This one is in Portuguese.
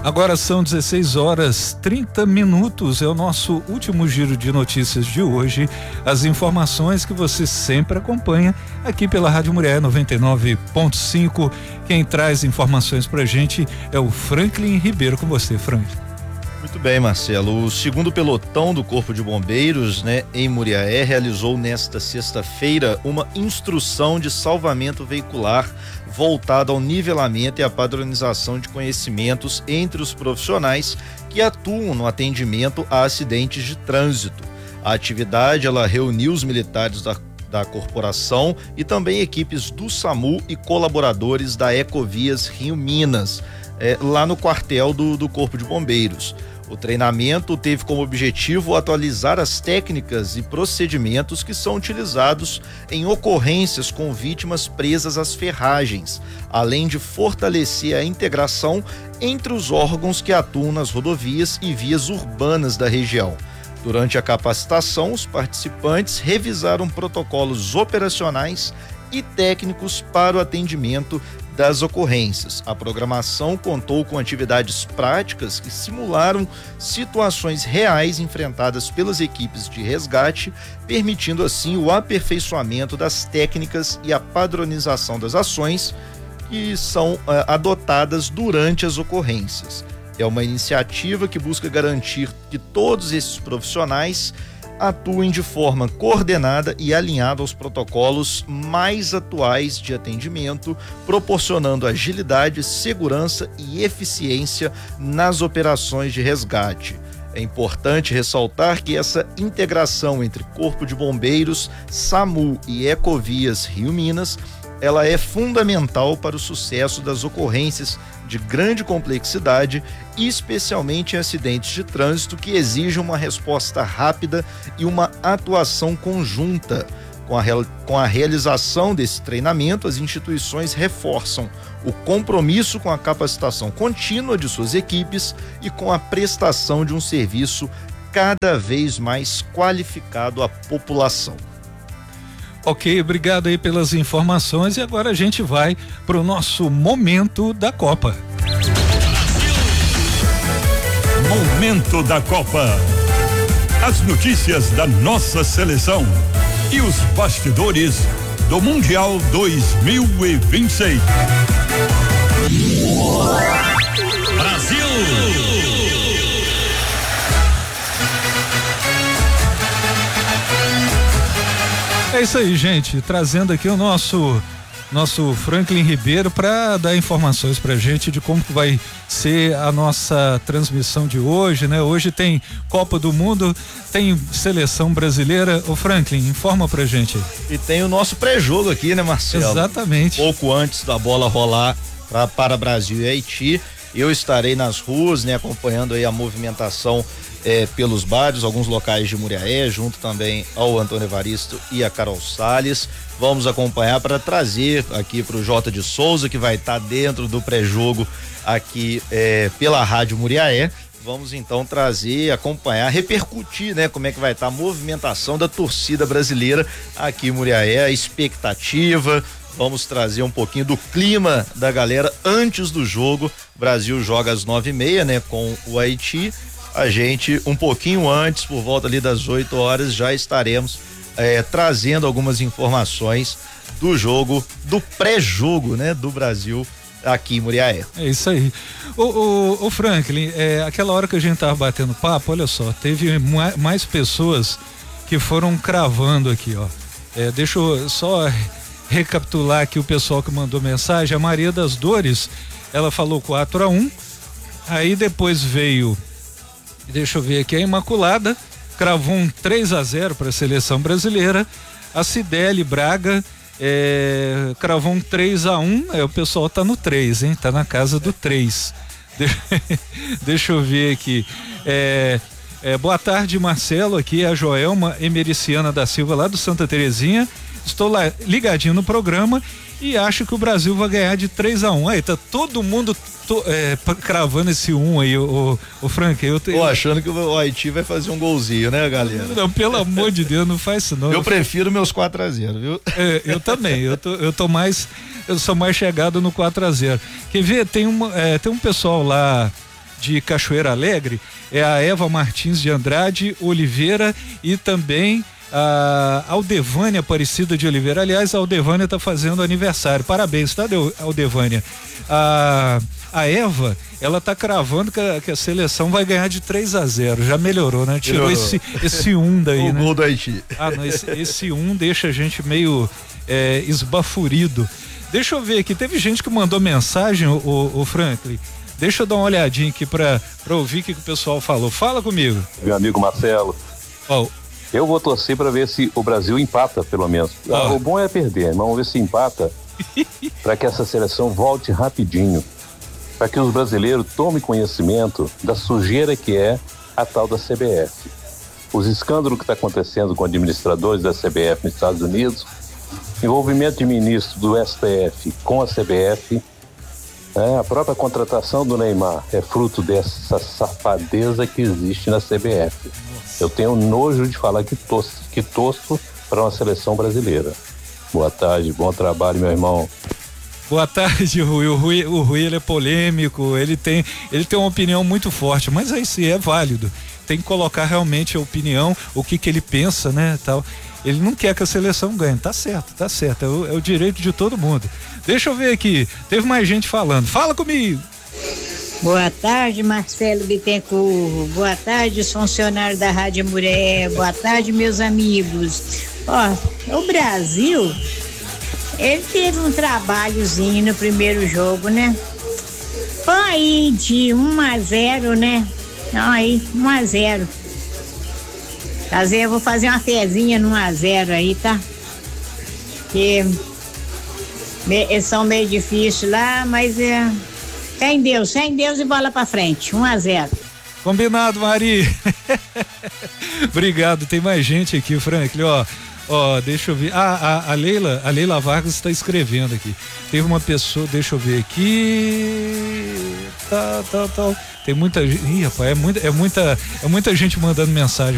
Agora são 16h30, é o nosso último giro de notícias de hoje. As informações que você sempre acompanha aqui pela Rádio Muriaé 99.5. Quem traz informações pra gente é o Franklin Ribeiro. Com você, Franklin. Muito bem, Marcelo. O segundo pelotão do Corpo de Bombeiros, em Muriaé, realizou nesta sexta-feira uma instrução de salvamento veicular voltada ao nivelamento e à padronização de conhecimentos entre os profissionais que atuam no atendimento a acidentes de trânsito. A atividade, ela reuniu os militares da corporação e também equipes do SAMU e colaboradores da Ecovias Rio Minas, lá no quartel do Corpo de Bombeiros. O treinamento teve como objetivo atualizar as técnicas e procedimentos que são utilizados em ocorrências com vítimas presas às ferragens, além de fortalecer a integração entre os órgãos que atuam nas rodovias e vias urbanas da região. Durante a capacitação, os participantes revisaram protocolos operacionais e técnicos para o atendimento das ocorrências. A programação contou com atividades práticas que simularam situações reais enfrentadas pelas equipes de resgate, permitindo assim o aperfeiçoamento das técnicas e a padronização das ações que são adotadas durante as ocorrências. É uma iniciativa que busca garantir que todos esses profissionais atuem de forma coordenada e alinhada aos protocolos mais atuais de atendimento, proporcionando agilidade, segurança e eficiência nas operações de resgate. É importante ressaltar que essa integração entre Corpo de Bombeiros, SAMU e Ecovias Rio Minas, ela é fundamental para o sucesso das ocorrências de grande complexidade, especialmente em acidentes de trânsito que exigem uma resposta rápida e uma atuação conjunta. Com a realização desse treinamento, as instituições reforçam o compromisso com a capacitação contínua de suas equipes e com a prestação de um serviço cada vez mais qualificado à população. Ok, obrigado aí pelas informações e agora a gente vai para o nosso momento da Copa. Momento da Copa. As notícias da nossa seleção e os bastidores do Mundial 2026. Brasil! É isso aí, gente, trazendo aqui o nosso Franklin Ribeiro para dar informações pra gente de como que vai ser a nossa transmissão de hoje, né? Hoje tem Copa do Mundo, tem seleção brasileira. Ô Franklin, informa pra gente. E tem o nosso pré-jogo aqui, né, Marcelo? Exatamente. Pouco antes da bola rolar para Brasil e Haiti, eu estarei nas ruas, acompanhando aí a movimentação pelos bares, alguns locais de Muriaé, junto também ao Antônio Evaristo e a Carol Salles. Vamos acompanhar para trazer aqui para o Jota de Souza, que vai estar dentro do pré-jogo aqui pela Rádio Muriaé. Vamos então trazer, acompanhar, repercutir, como é que vai estar a movimentação da torcida brasileira aqui em Muriaé, a expectativa. Vamos trazer um pouquinho do clima da galera antes do jogo. O Brasil joga às 9h30, com o Haiti. A gente, um pouquinho antes, por volta ali das 8 horas, já estaremos trazendo algumas informações do jogo, do pré-jogo, do Brasil aqui em Muriaé. É isso aí. O Franklin, aquela hora que a gente tava batendo papo, olha só, teve mais pessoas que foram cravando aqui, ó. Deixa eu só recapitular aqui o pessoal que mandou mensagem. A Maria das Dores, ela falou 4-1, aí depois veio, deixa eu ver aqui, a Imaculada cravou um 3-0 para a seleção brasileira. A Cidele Braga cravou um 3-1. O pessoal tá no 3, hein? Tá na casa do 3. Deixa eu ver aqui. Boa tarde, Marcelo. Aqui é a Joelma Emericiana da Silva, lá do Santa Terezinha. Estou lá ligadinho no programa e acho que o Brasil vai ganhar de 3-1. Aí tá todo mundo cravando esse 1 aí, o Frank. Tô achando que o Haiti vai fazer um golzinho, né, galera? Não, pelo amor de Deus, não faz isso não. Eu prefiro meus 4-0, viu? Eu também, eu sou mais chegado no 4-0. Quer ver, tem um pessoal lá de Cachoeira Alegre, é a Eva Martins de Andrade Oliveira e também a Aldevânia Aparecida de Oliveira. Aliás, a Aldevânia está fazendo aniversário. Parabéns, tá, Aldevânia? A Eva, ela tá cravando que a seleção vai ganhar de 3-0. Já melhorou, né? Tirou esse daí, né? O gol do Haiti. Não, esse deixa a gente meio esbaforido. Deixa eu ver aqui, teve gente que mandou mensagem, o Franklin. Deixa eu dar uma olhadinha aqui pra ouvir o que o pessoal falou. Fala comigo. Meu amigo Marcelo. Eu vou torcer para ver se o Brasil empata, pelo menos. O bom é perder, mas vamos ver se empata para que essa seleção volte rapidinho, para que os brasileiros tomem conhecimento da sujeira que é a tal da CBF. Os escândalos que está acontecendo com administradores da CBF nos Estados Unidos, envolvimento de ministro do STF com a CBF, a própria contratação do Neymar é fruto dessa safadeza que existe na CBF. Eu tenho nojo de falar que torço para uma seleção brasileira. Boa tarde, bom trabalho, meu irmão. Boa tarde, Rui. O Rui ele é polêmico, ele tem uma opinião muito forte, mas aí sim é válido. Tem que colocar realmente a opinião, o que ele pensa, né, tal. Ele não quer que a seleção ganhe, tá certo, é o direito de todo mundo. Deixa eu ver aqui, teve mais gente falando, fala comigo. Boa tarde, Marcelo Bittencourt. Boa tarde, os funcionários da Rádio Muré. Boa tarde, meus amigos. O Brasil, ele teve um trabalhozinho no primeiro jogo, né? Foi aí de 1-0, né? Aí, 1-0. Eu vou fazer uma fezinha no 1-0 aí, tá? Que eles são meio difíceis lá, mas fé em Deus e bola pra frente, 1-0. Combinado, Mari. Obrigado, tem mais gente aqui, Franklin, deixa eu ver, a Leila Vargas está escrevendo aqui, teve uma pessoa, deixa eu ver aqui, tem muita gente, rapaz, é muita gente mandando mensagem.